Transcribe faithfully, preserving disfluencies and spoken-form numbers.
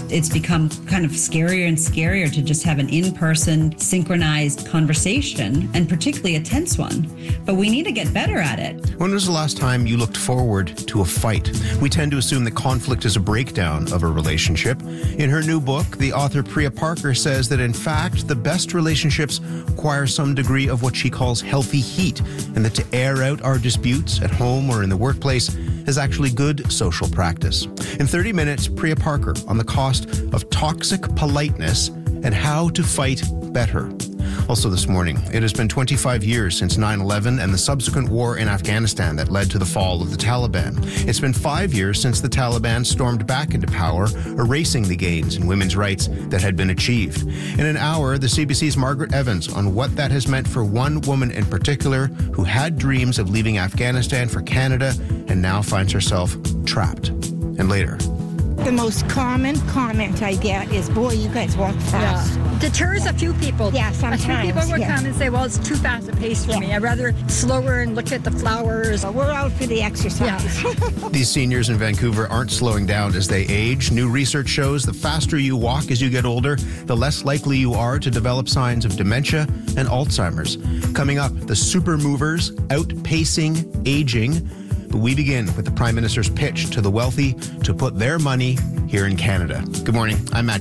It's become kind of scarier and scarier to just have an in-person synchronized conversation, and particularly a tense one. But we need to get better at it. When was the last time you looked forward to a fight? We tend to assume that conflict is a breakdown of a relationship. In her new book, the author Priya Parker says that in fact, the best relationships require some degree of what she calls healthy heat, and that to air out our disputes at home or in the workplace is actually good social practice. In thirty minutes, Priya Parker on the cost of toxic politeness and how to fight better. Also this morning, it has been twenty-five years since nine eleven and the subsequent war in Afghanistan that led to the fall of the Taliban. It's been five years since the Taliban stormed back into power, erasing the gains in women's rights that had been achieved. In an hour, the C B C's Margaret Evans on what that has meant for one woman in particular who had dreams of leaving Afghanistan for Canada and now finds herself trapped. And later, the most common comment I get is, boy, you guys walk fast. Yeah. Deters a few people. Yeah, sometimes. A few people would yeah. come and say, well, it's too fast a pace for yeah. me. I'd rather slower and look at the flowers. But we're out for the exercise. Yeah. These seniors in Vancouver aren't slowing down as they age. New research shows the faster you walk as you get older, the less likely you are to develop signs of dementia and Alzheimer's. Coming up, the super movers outpacing aging. But we begin with the Prime Minister's pitch to the wealthy to put their money here in Canada. Good morning. I'm Matt.